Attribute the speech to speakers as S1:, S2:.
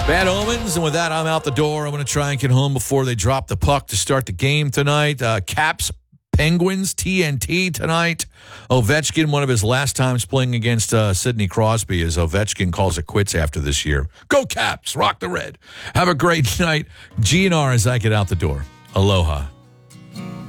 S1: Bad omens, and with that, I'm out the door. I'm going to try and get home before they drop the puck to start the game tonight. Caps, Penguins, TNT tonight. Ovechkin, one of his last times playing against Sidney Crosby, as Ovechkin calls it quits after this year. Go Caps, rock the red. Have a great night. GNR as I get out the door. Aloha.